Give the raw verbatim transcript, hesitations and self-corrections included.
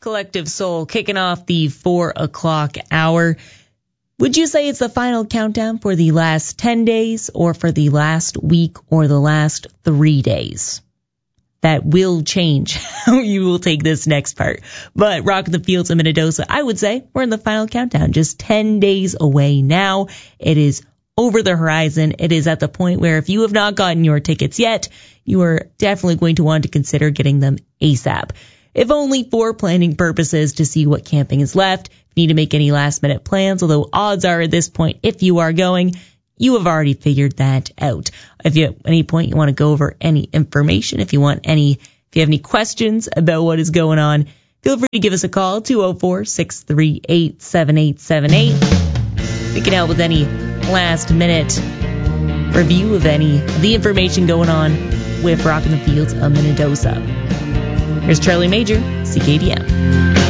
Collective Soul kicking off the four o'clock hour. Would you say it's the final countdown for the last ten days or for the last week or the last three days? That will change how you will take this next part. But Rockin' the Fields in Minnedosa, I would say we're in the final countdown, just ten days away now. It is over the horizon. It is at the point where if you have not gotten your tickets yet, you are definitely going to want to consider getting them ASAP. If only for planning purposes to see what camping is left. If you need to make any last minute plans, although odds are at this point, if you are going, you have already figured that out. If you at any point you want to go over any information, if you want any, if you have any questions about what is going on, feel free to give us a call, two oh four, six three eight, seven eight seven eight. We can help with any last minute review of any of the information going on with Rockin' the Fields of Minnedosa. Here's Charlie Major, C K D M.